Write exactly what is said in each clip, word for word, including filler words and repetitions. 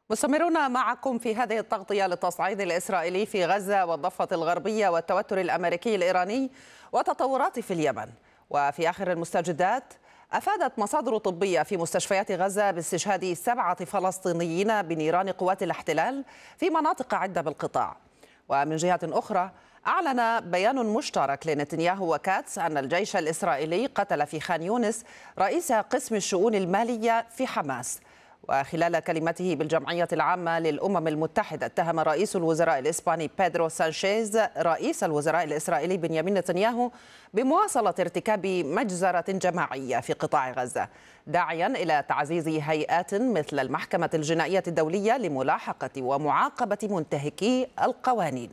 مستمرون معكم في هذه التغطية للتصعيد الإسرائيلي في غزة والضفة الغربية والتوتر الأمريكي الإيراني وتطورات في اليمن. وفي آخر المستجدات، أفادت مصادر طبية في مستشفيات غزة باستشهاد سبعة فلسطينيين بنيران قوات الاحتلال في مناطق عدة بالقطاع. ومن جهة أخرى، أعلن بيان مشترك لنتنياهو وكاتس أن الجيش الإسرائيلي قتل في خان يونس رئيس قسم الشؤون المالية في حماس. وخلال كلمته بالجمعية العامة للأمم المتحدة، اتهم رئيس الوزراء الإسباني بيدرو سانشيز رئيس الوزراء الإسرائيلي بنيامين نتنياهو بمواصلة ارتكاب مجزرة جماعية في قطاع غزة، داعيا إلى تعزيز هيئات مثل المحكمة الجنائية الدولية لملاحقة ومعاقبة منتهكي القوانين.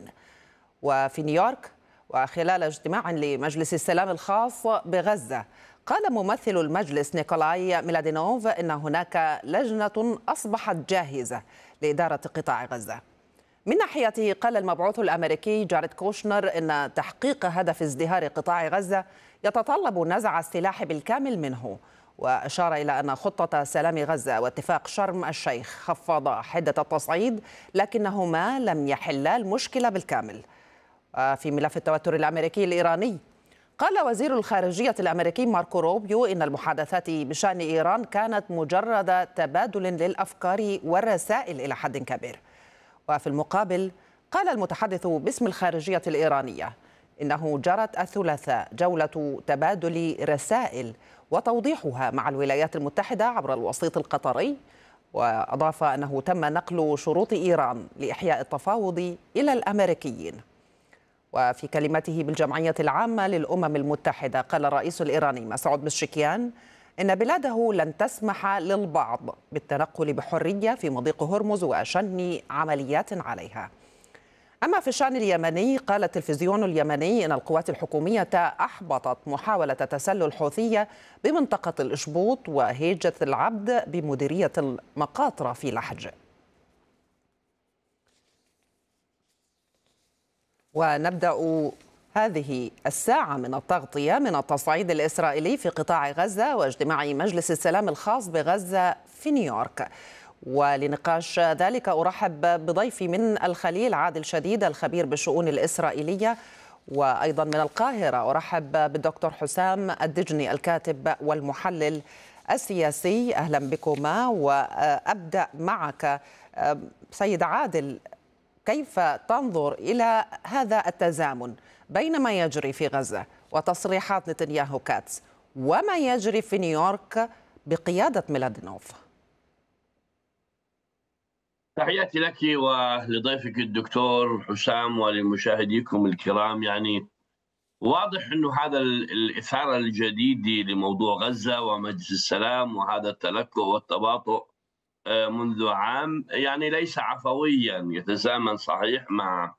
وفي نيويورك، وخلال اجتماع لمجلس السلام الخاص بغزة، قال ممثل المجلس نيكولاي ميلادينوف إن هناك لجنة أصبحت جاهزة لإدارة قطاع غزة. من ناحيته، قال المبعوث الأمريكي جاريد كوشنر إن تحقيق هدف ازدهار قطاع غزة يتطلب نزع السلاح بالكامل منه، وأشار إلى أن خطة سلام غزة واتفاق شرم الشيخ خفضا حدة التصعيد، لكنهما لم يحلا المشكلة بالكامل. في ملف التوتر الأمريكي الإيراني، قال وزير الخارجية الأمريكي ماركو روبيو إن المحادثات بشأن إيران كانت مجرد تبادل للأفكار والرسائل إلى حد كبير. وفي المقابل، قال المتحدث باسم الخارجية الإيرانية إنه جرت الثلاثاء جولة تبادل رسائل وتوضيحها مع الولايات المتحدة عبر الوسيط القطري. وأضاف أنه تم نقل شروط إيران لإحياء التفاوض إلى الأمريكيين. وفي كلمته بالجمعية العامة للأمم المتحدة، قال الرئيس الإيراني مسعود بشكيان إن بلاده لن تسمح للبعض بالتنقل بحرية في مضيق هرمز وشن عمليات عليها. أما في الشأن اليمني، قال التلفزيون اليمني إن القوات الحكومية أحبطت محاولة تسلل حوثية بمنطقة الإشبوط وهيجة العبد بمديرية المقاطرة في لحج. ونبدأ هذه الساعة من التغطية من التصعيد الإسرائيلي في قطاع غزة واجتماع مجلس السلام الخاص بغزة في نيويورك. ولنقاش ذلك أرحب بضيفي من الخليل عادل شديد الخبير بالشؤون الإسرائيلية، وأيضا من القاهرة أرحب بالدكتور حسام الدجني الكاتب والمحلل السياسي. أهلا بكما. وأبدأ معك سيد عادل، كيف تنظر إلى هذا التزامن بين ما يجري في غزة وتصريحات نتنياهو كاتس وما يجري في نيويورك بقيادة ميلادينوف؟ تحياتي لك ولضيفك الدكتور حسام ولمشاهديكم الكرام. يعني واضح أنه هذا الإثارة الجديدة لموضوع غزة ومجلس السلام وهذا التلكؤ والتباطؤ منذ عام يعني ليس عفويا، يتزامن صحيح مع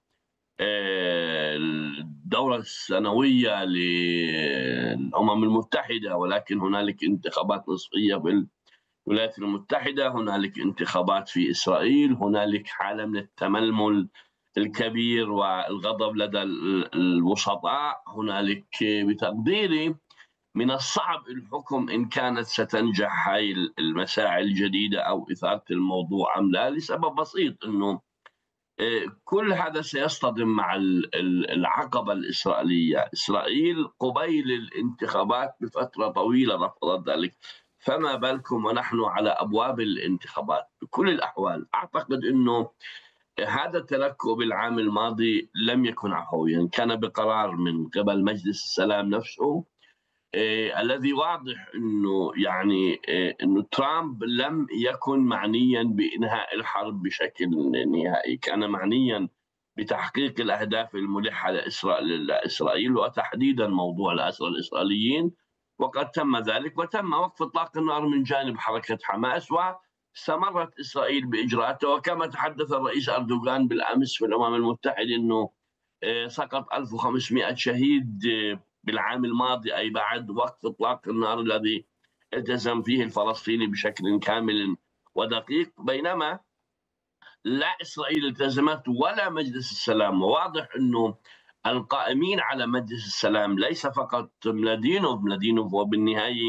الدورة السنوية للأمم المتحدة، ولكن هنالك انتخابات نصفية في الولايات المتحدة، هنالك انتخابات في إسرائيل، هنالك حالة من التململ الكبير والغضب لدى الوسطاء، هنالك بتقديري من الصعب الحكم إن كانت ستنجح هاي المساعي الجديدة أو إثارة الموضوع أم لا، لسبب بسيط أنه كل هذا سيصطدم مع العقبة الإسرائيلية. إسرائيل قبيل الانتخابات بفترة طويلة رفضت ذلك، فما بالكم ونحن على أبواب الانتخابات. بكل الأحوال أعتقد أنه هذا التلكؤ بالعام الماضي لم يكن عفويا، كان بقرار من قبل مجلس السلام نفسه إيه الذي واضح انه يعني إيه انه ترامب لم يكن معنيا بانهاء الحرب بشكل نهائي، كان معنيا بتحقيق الاهداف الملحه لاسرائيل لاسرائيل وتحديدا موضوع الاسرى الاسرائيليين، وقد تم ذلك وتم وقف اطلاق النار من جانب حركه حماس، واستمرت اسرائيل باجراءاتها. وكما تحدث الرئيس اردوغان بالامس في الامم المتحده انه إيه سقط ألف وخمسمائة شهيد إيه بالعام الماضي، أي بعد وقف إطلاق النار الذي التزم فيه الفلسطيني بشكل كامل ودقيق، بينما لا إسرائيل التزمت ولا مجلس السلام. وواضح أنه القائمين على مجلس السلام ليس فقط ميلادينوف، ميلادينوف وبالنهاية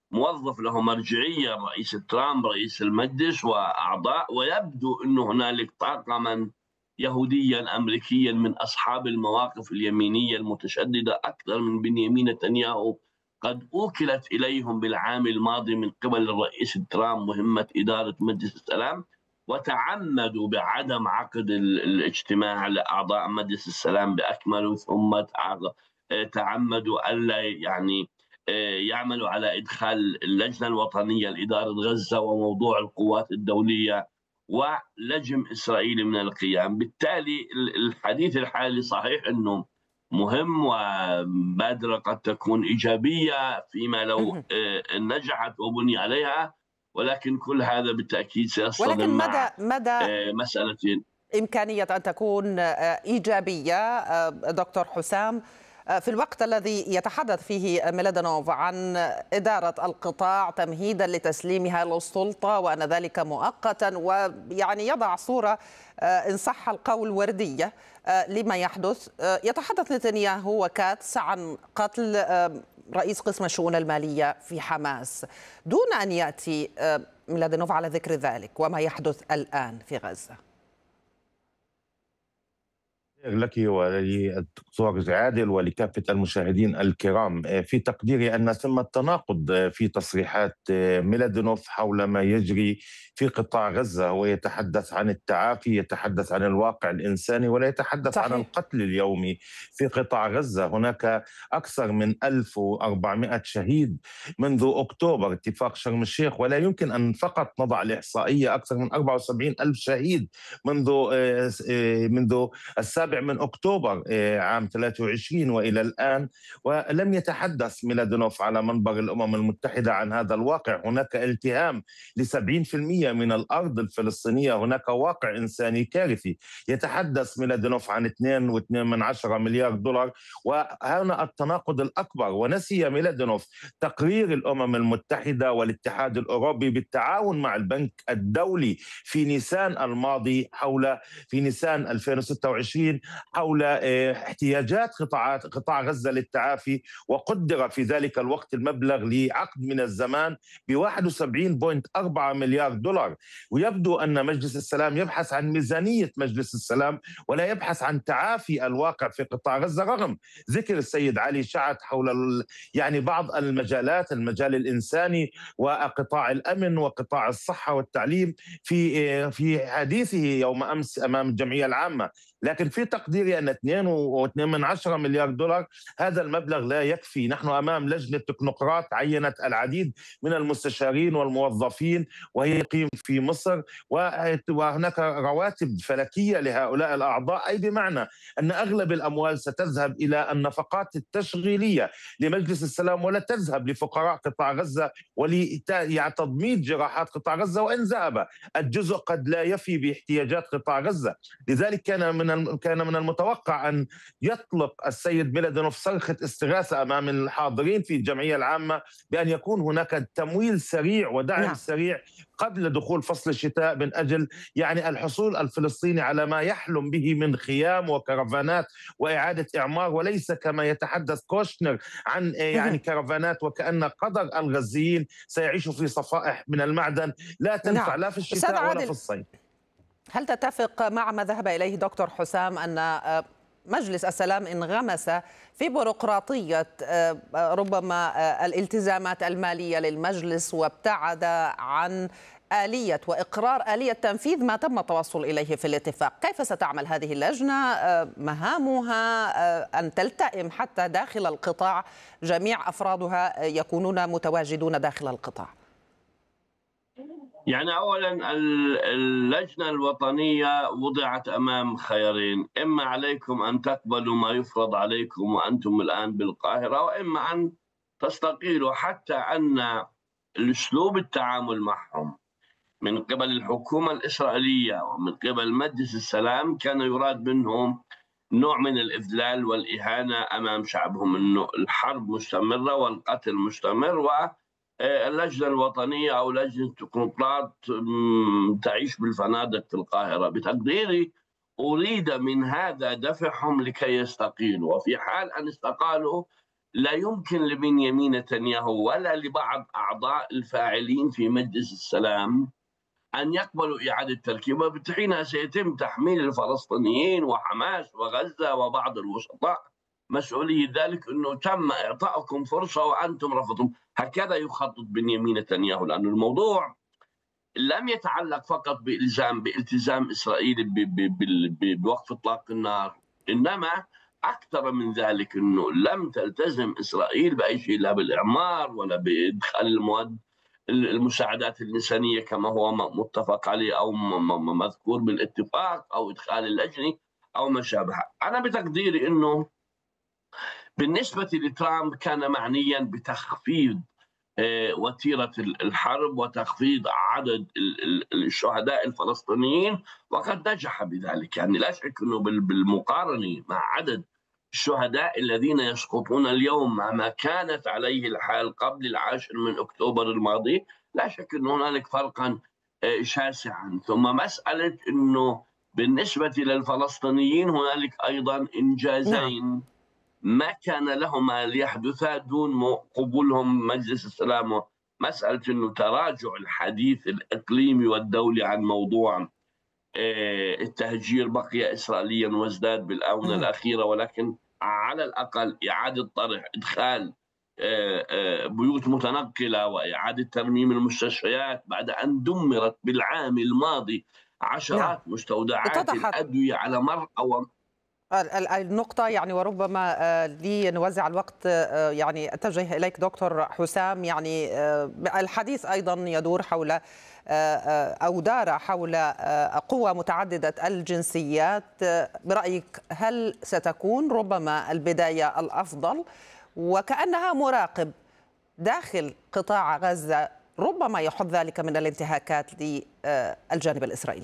موظف له مرجعية، الرئيس ترامب رئيس المجلس وأعضاء، ويبدو أن هنالك طاقما يهوديا أمريكيا من أصحاب المواقف اليمينية المتشددة أكثر من بنيامين نتنياهو قد أوكلت إليهم بالعام الماضي من قبل الرئيس ترامب مهمة إدارة مجلس السلام، وتعمدوا بعدم عقد الاجتماع لأعضاء مجلس السلام بأكمله، ثم تعمدوا ألا يعني يعملوا على إدخال اللجنة الوطنية لإدارة غزة وموضوع القوات الدولية ولجم إسرائيل من القيام. بالتالي الحديث الحالي صحيح أنه مهم وبادرة قد تكون إيجابية فيما لو نجحت وبني عليها، ولكن كل هذا بالتأكيد سيصطدم ولكن مدى مع مدى مسألتين. إمكانية أن تكون إيجابية دكتور حسام في الوقت الذي يتحدث فيه ميلادينوف عن إدارة القطاع تمهيدا لتسليمها للسلطة وأن ذلك مؤقتا، ويعني يضع صورة إن صح القول وردية لما يحدث. يتحدث نتنياهو وكاتس عن قتل رئيس قسم الشؤون المالية في حماس دون أن يأتي ميلادينوف على ذكر ذلك وما يحدث الآن في غزة. لك وللدكتور عادل ولكافة المشاهدين الكرام، في تقديري أن ثم تناقض في تصريحات ميلادينوف حول ما يجري في قطاع غزة. هو يتحدث عن التعافي، يتحدث عن الواقع الإنساني، ولا يتحدث صحيح. عن القتل اليومي في قطاع غزة. هناك أكثر من ألف وأربعمائة شهيد منذ أكتوبر اتفاق شرم الشيخ، ولا يمكن أن فقط نضع الإحصائية أكثر من أربعة وسبعين ألف شهيد منذ منذ السابع من أكتوبر عام ثلاثة وعشرين وإلى الآن، ولم يتحدث ميلادينوف على منبر الأمم المتحدة عن هذا الواقع. هناك التهام لسبعين بالمئة من الأرض الفلسطينية، هناك واقع إنساني كارثي. يتحدث ميلادينوف عن اثنين فاصلة اثنين من عشرة مليار دولار، وهنا التناقض الأكبر. ونسي ميلادينوف تقرير الأمم المتحدة والاتحاد الأوروبي بالتعاون مع البنك الدولي في نيسان الماضي حول في نيسان ألفين وستة وعشرين حول احتياجات قطاع قطاع غزة للتعافي، وقدر في ذلك الوقت المبلغ لعقد من الزمان ب واحد وسبعين فاصلة أربعة مليار دولار. ويبدو أن مجلس السلام يبحث عن ميزانية مجلس السلام ولا يبحث عن تعافي الواقع في قطاع غزة، رغم ذكر السيد علي شعث حول يعني بعض المجالات، المجال الإنساني وقطاع الأمن وقطاع الصحة والتعليم في في حديثه يوم أمس أمام الجمعية العامة. لكن في تقديري أن اثنين فاصلة اثنين من عشرة مليار دولار هذا المبلغ لا يكفي. نحن أمام لجنة تكنوقراط عينت العديد من المستشارين والموظفين وهي تقيم في مصر، وهناك رواتب فلكية لهؤلاء الأعضاء، أي بمعنى أن أغلب الأموال ستذهب إلى النفقات التشغيلية لمجلس السلام ولا تذهب لفقراء قطاع غزة ولتضميد جراحات قطاع غزة، وإن ذهب الجزء قد لا يفي باحتياجات قطاع غزة. لذلك كان من كان من المتوقع أن يطلق السيد ميلادينوف صرخة استغاثة أمام الحاضرين في الجمعية العامة بأن يكون هناك تمويل سريع ودعم نعم. سريع قبل دخول فصل الشتاء من أجل يعني الحصول الفلسطيني على ما يحلم به من خيام وكرفانات وإعادة إعمار، وليس كما يتحدث كوشنر عن يعني كرفانات وكأن قدر الغزيين سيعيشوا في صفائح من المعدن لا تنفع نعم. لا في الشتاء ولا في الصيف. هل تتفق مع ما ذهب إليه دكتور حسام أن مجلس السلام انغمس في بيروقراطية ربما الالتزامات المالية للمجلس وابتعد عن آلية وإقرار آلية تنفيذ ما تم التوصل إليه في الاتفاق؟ كيف ستعمل هذه اللجنة؟ مهامها أن تلتئم حتى داخل القطاع جميع أفرادها يكونون متواجدون داخل القطاع. يعني أولا اللجنة الوطنية وضعت أمام خيارين: إما عليكم أن تقبلوا ما يفرض عليكم وأنتم الآن بالقاهرة، وإما أن تستقيلوا، حتى أن الأسلوب التعامل معهم من قبل الحكومة الإسرائيلية ومن قبل مجلس السلام كان يراد منهم نوع من الإذلال والإهانة أمام شعبهم، أنه الحرب مستمرة والقتل مستمر، و اللجنة الوطنية أو لجنة تكنوقراط تعيش بالفنادق في القاهرة. بتقديري أريد من هذا دفعهم لكي يستقيلوا، وفي حال أن استقالوا لا يمكن لبنيامين نتنياهو ولا لبعض أعضاء الفاعلين في مجلس السلام أن يقبلوا إعادة تركيب، وبالتالي سيتم تحميل الفلسطينيين وحماس وغزة وبعض الوسطاء مسؤولية ذلك، أنه تم إعطائكم فرصة وأنتم رفضتم. هكذا يخطط بنيامين نتنياهو، لأن الموضوع لم يتعلق فقط بإلزام بالتزام إسرائيل بوقف إطلاق النار، إنما أكثر من ذلك، أنه لم تلتزم إسرائيل بأي شيء، لا بالإعمار ولا بإدخال المواد المساعدات الإنسانية كما هو متفق عليه أو مذكور بالاتفاق، أو إدخال اللجنة أو ما شابه. أنا بتقديري أنه بالنسبة لترامب كان معنيا بتخفيض وتيرة الحرب وتخفيض عدد الشهداء الفلسطينيين، وقد نجح بذلك. يعني لا شك أنه بالمقارنة مع عدد الشهداء الذين يسقطون اليوم مع ما كانت عليه الحال قبل العاشر من أكتوبر الماضي، لا شك أن هنالك فرقا شاسعا. ثم مسألة أنه بالنسبة للفلسطينيين هنالك أيضا إنجازين ما كان لهما ليحدثا دون قبولهم مجلس السلام. مسألة أنه تراجع الحديث الإقليمي والدولي عن موضوع التهجير بقي إسرائيليا وازداد بالآونة الأخيرة، ولكن على الأقل إعادة طرح إدخال بيوت متنقلة وإعادة ترميم المستشفيات بعد أن دمرت بالعام الماضي عشرات نعم. مستودعات الأدوية على مر أو النقطة يعني، وربما لنوزع الوقت يعني أتجه إليك دكتور حسام. يعني الحديث أيضا يدور حول أو دار حول قوى متعددة الجنسيات. برأيك هل ستكون ربما البداية الأفضل، وكأنها مراقب داخل قطاع غزة ربما يحد ذلك من الانتهاكات للجانب الإسرائيلي؟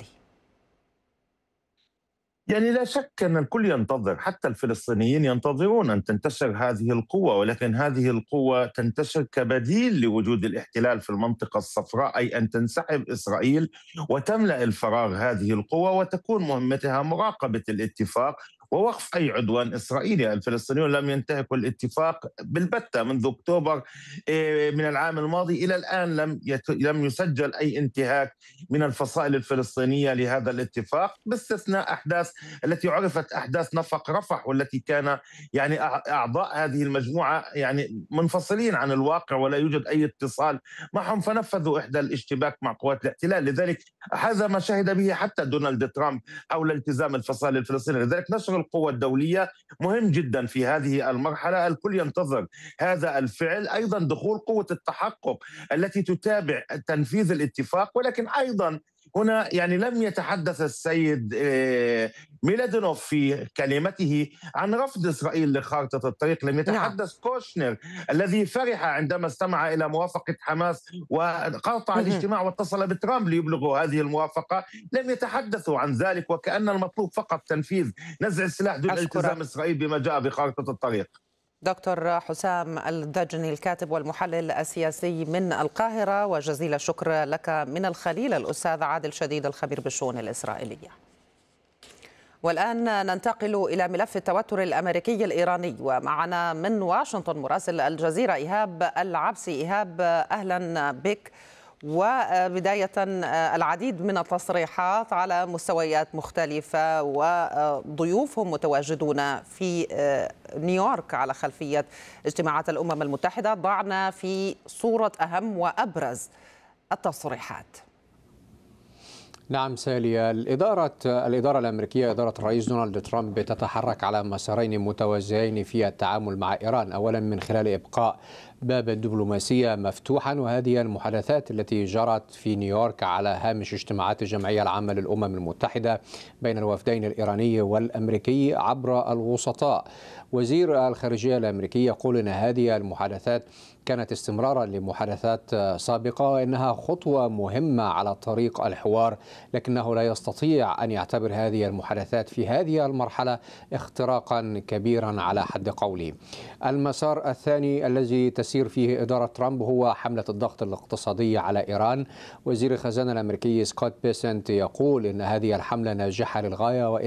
يعني لا شك أن الكل ينتظر، حتى الفلسطينيين ينتظرون أن تنتشر هذه القوة، ولكن هذه القوة تنتشر كبديل لوجود الاحتلال في المنطقة الصفراء، أي أن تنسحب إسرائيل وتملأ الفراغ هذه القوة، وتكون مهمتها مراقبة الاتفاق ووقف أي عدوان إسرائيلي. الفلسطينيون لم ينتهكوا الاتفاق بالبتة منذ أكتوبر من العام الماضي إلى الآن، لم لم يسجل أي انتهاك من الفصائل الفلسطينية لهذا الاتفاق، باستثناء أحداث التي عرفت أحداث نفق رفح، والتي كان يعني أعضاء هذه المجموعة يعني منفصلين عن الواقع ولا يوجد أي اتصال معهم، فنفذوا إحدى الاشتباك مع قوات الاحتلال. لذلك هذا ما شهد به حتى دونالد ترامب حول التزام الفصائل الفلسطينية. لذلك نشر القوة الدولية مهم جدا في هذه المرحلة. الكل ينتظر هذا الفعل، أيضا دخول قوة التحقق التي تتابع تنفيذ الاتفاق. ولكن أيضا هنا يعني لم يتحدث السيد ميلادينوف في كلمته عن رفض إسرائيل لخارطة الطريق، لم يتحدث نعم. كوشنر الذي فرح عندما استمع إلى موافقة حماس وقاطع الاجتماع واتصل بترامب ليبلغوا هذه الموافقة، لم يتحدثوا عن ذلك، وكأن المطلوب فقط تنفيذ نزع السلاح دون التزام إسرائيل بما جاء بخارطة الطريق. دكتور حسام الدجني الكاتب والمحلل السياسي من القاهرة، وجزيل الشكر لك من الخليل الأستاذ عادل شديد الخبير بالشؤون الإسرائيلية. والآن ننتقل إلى ملف التوتر الأمريكي الإيراني، ومعنا من واشنطن مراسل الجزيرة إيهاب العبسي. إيهاب أهلا بك. وبداية العديد من التصريحات على مستويات مختلفة، وضيوفهم متواجدون في نيويورك على خلفية اجتماعات الأمم المتحدة. ضعنا في صورة أهم وأبرز التصريحات. نعم سالية، الإدارة الإدارة الأمريكية إدارة الرئيس دونالد ترامب تتحرك على مسارين متوازيين في التعامل مع إيران. أولا من خلال إبقاء باب الدبلوماسية مفتوحا، وهذه المحادثات التي جرت في نيويورك على هامش اجتماعات الجمعية العامة للأمم المتحدة بين الوفدين الإيراني والأمريكي عبر الوسطاء. وزير الخارجية الأمريكي يقول أن هذه المحادثات كانت استمرارا لمحادثات سابقة، وإنها خطوة مهمة على طريق الحوار، لكنه لا يستطيع أن يعتبر هذه المحادثات في هذه المرحلة اختراقا كبيرا على حد قوله. المسار الثاني الذي تسير فيه إدارة ترامب هو حملة الضغط الاقتصادي على إيران. وزير الخزانة الأمريكي سكوت بيسنت يقول إن هذه الحملة ناجحة للغاية،